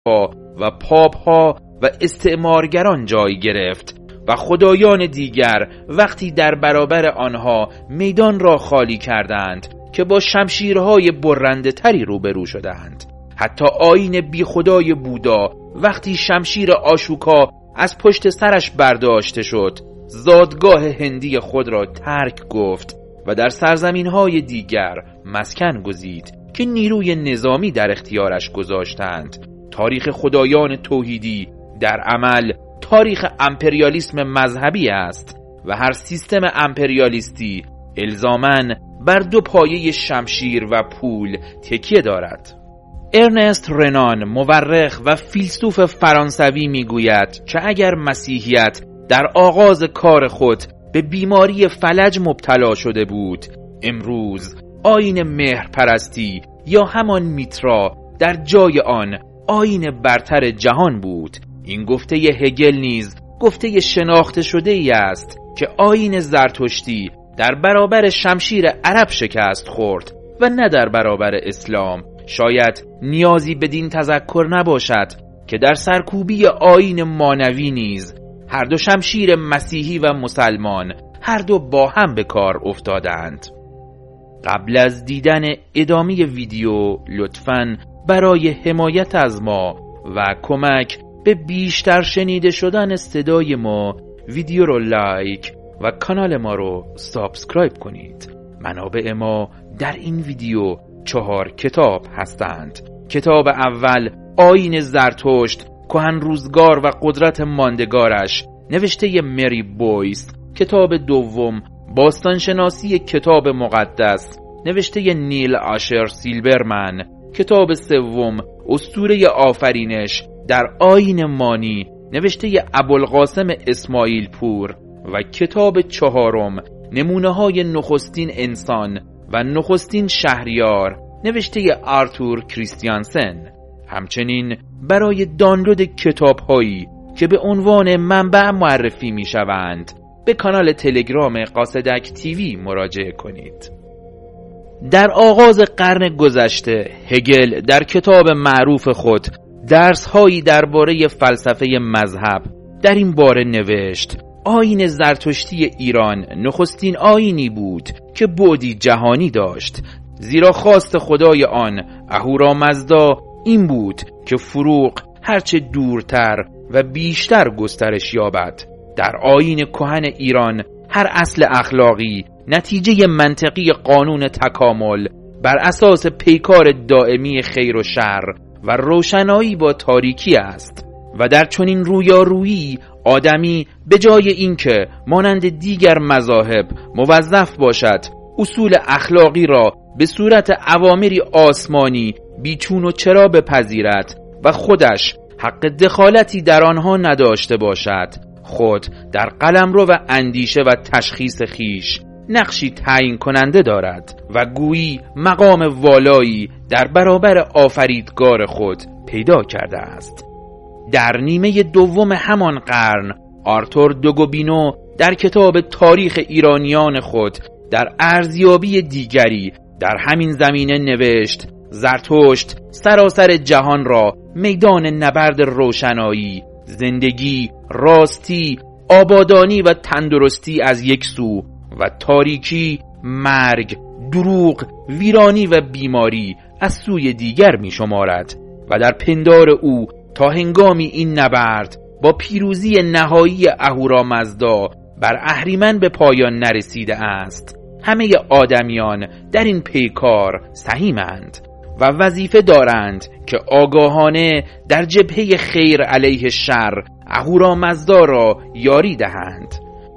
ها و پاپ ها و استعمارگران جای گرفت و خدایان دیگر وقتی در برابر آنها میدان را خالی کردند که با شمشیرهای برنده تری روبرو شدند. حتی آیین بی خدای بودا وقتی شمشیر آشوکا از پشت سرش برداشته شد، زادگاه هندی خود را ترک گفت و در سرزمین‌های دیگر مسکن گزید که نیروی نظامی در اختیارش گذاشتند. تاریخ خدایان توحیدی در عمل تاریخ امپریالیسم مذهبی است و هر سیستم امپریالیستی الزاماً بر دو پایه شمشیر و پول تکیه دارد. ارنست رنان مورخ و فیلسوف فرانسوی میگوید که اگر مسیحیت در آغاز کار خود به بیماری فلج مبتلا شده بود، امروز آیین مهرپرستی یا همان میترا در جای آن آیین برتر جهان بود. این گفته هگل نیز گفته شناخته شده ای است که آیین زرتشتی در برابر شمشیر عرب شکست خورد و نه در برابر اسلام. شاید نیازی بدین تذکر نباشد که در سرکوبی آیین مانوی نیز هر دو شمشیر مسیحی و مسلمان هر دو با هم به کار افتادند. قبل از دیدن ادامه ویدیو لطفاً برای حمایت از ما و کمک به بیشتر شنیده شدن صدای ما ویدیو رو لایک و کانال ما رو سابسکرایب کنید. منابع ما در این ویدیو 4 کتاب هستند. کتاب اول آیین زرتشت، کهن روزگار و قدرت ماندگارش، نوشته مری بویس. کتاب دوم باستانشناسی کتاب مقدس، نوشته نیل آشر سیلبرمن. کتاب سوم اسطوره آفرینش در آیین مانی، نوشته ابوالقاسم اسماعیل پور. و کتاب چهارم نمونه‌های نخستین انسان و نخستین شهریار، نوشته آرتور کریستیانسن. همچنین برای دانلود کتاب‌هایی که به عنوان منبع معرفی می‌شوند به کانال تلگرام قاصدک تیوی مراجعه کنید. در آغاز قرن گذشته هگل در کتاب معروف خود درس‌هایی درباره فلسفه مذهب در این باره نوشت: آیین زرتشتی ایران نخستین آیینی بود که بعدی جهانی داشت، زیرا خواست خدای آن اهورامزدا این بود که فروغ هرچه دورتر و بیشتر گسترش یابد. در آیین کهن ایران هر اصل اخلاقی نتیجه منطقی قانون تکامل بر اساس پیکار دائمی خیر و شر و روشنایی با تاریکی است و در چنین رویارویی آدمی به جای اینکه مانند دیگر مذاهب موظف باشد اصول اخلاقی را به صورت اوامری آسمانی بیچون و چرا بپذیرد و خودش حق دخالتی در آنها نداشته باشد، خود در قلمرو و اندیشه و تشخیص خیش نقشی تعیین کننده دارد و گویی مقام والایی در برابر آفریدگار خود پیدا کرده است. در نیمه دوم همان قرن آرتور دوگوبینو در کتاب تاریخ ایرانیان خود در ارزیابی دیگری در همین زمینه نوشت: زرتشت سراسر جهان را میدان نبرد روشنایی، زندگی، راستی، آبادانی و تندرستی از یک سو و تاریکی، مرگ، دروغ، ویرانی و بیماری از سوی دیگر می شمارد و در پندار او تا هنگامی این نبرد با پیروزی نهایی اهورامزدا بر اهریمن به پایان نرسیده است، همه آدمیان در این پیکار سهیمند و وظیفه دارند که آگاهانه در جبهه خیر علیه شر اهورامزدا را یاری دهند.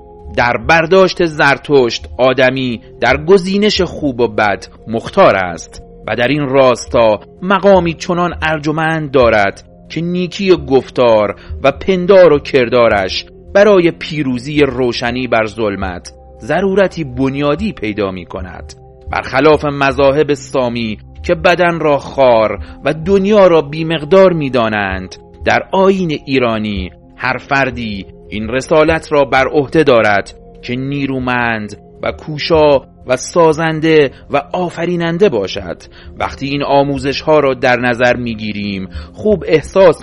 در برداشت زرتشت آدمی در گزینش خوب و بد مختار است و در این راستا مقامی چنان ارجمند دارد که نیکی گفتار و پندار و کردارش برای پیروزی روشنی بر ظلمت ضرورتی بنیادی پیدا می کند. برخلاف مذاهب سامی که بدن را خار و دنیا را بیمقدار می دانند، در آیین ایرانی هر فردی این رسالت را بر عهده دارد که نیرومند و کوشا و سازنده و آفریننده باشد. وقتی این آموزش ها را در نظر می گیریم خوب احساس